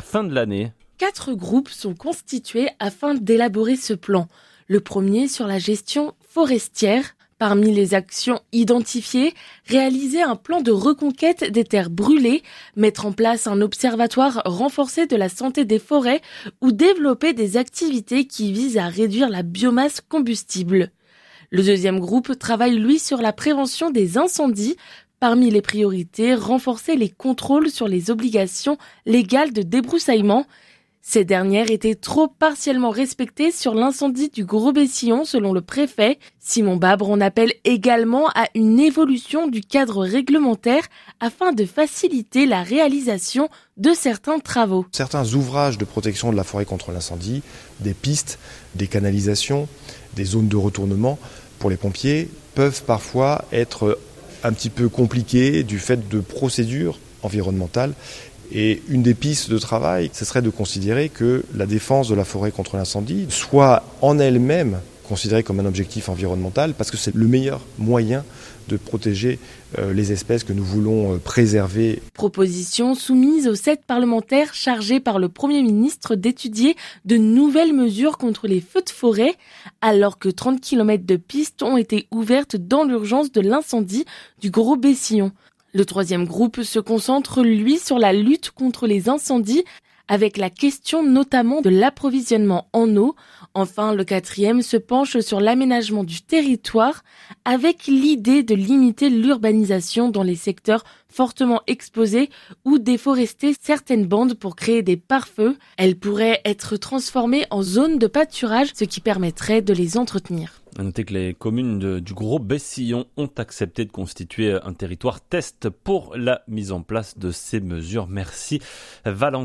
fin de l'année. 4 groupes sont constitués afin d'élaborer ce plan. Le premier sur la gestion forestière. Parmi les actions identifiées, réaliser un plan de reconquête des terres brûlées, mettre en place un observatoire renforcé de la santé des forêts ou développer des activités qui visent à réduire la biomasse combustible. Le deuxième groupe travaille, lui, sur la prévention des incendies. Parmi les priorités, renforcer les contrôles sur les obligations légales de débroussaillement. Ces dernières étaient trop partiellement respectées sur l'incendie du Gros-Bessillon selon le préfet. Simon Babre en appelle également à une évolution du cadre réglementaire afin de faciliter la réalisation de certains travaux. Certains ouvrages de protection de la forêt contre l'incendie, des pistes, des canalisations, des zones de retournement pour les pompiers peuvent parfois être un petit peu compliqués du fait de procédures environnementales. Et une des pistes de travail, ce serait de considérer que la défense de la forêt contre l'incendie soit en elle-même considérée comme un objectif environnemental parce que c'est le meilleur moyen de protéger les espèces que nous voulons préserver. Proposition soumise aux 7 parlementaires chargés par le Premier ministre d'étudier de nouvelles mesures contre les feux de forêt, alors que 30 km de pistes ont été ouvertes dans l'urgence de l'incendie du Gros-Bessillon. Le troisième groupe se concentre, lui, sur la lutte contre les incendies, avec la question notamment de l'approvisionnement en eau. Enfin, le quatrième se penche sur l'aménagement du territoire, avec l'idée de limiter l'urbanisation dans les secteurs fortement exposés ou déforester certaines bandes pour créer des pare-feux. Elles pourraient être transformées en zones de pâturage, ce qui permettrait de les entretenir. À noter que les communes du Gros-Bessillon ont accepté de constituer un territoire test pour la mise en place de ces mesures. Merci Valentin.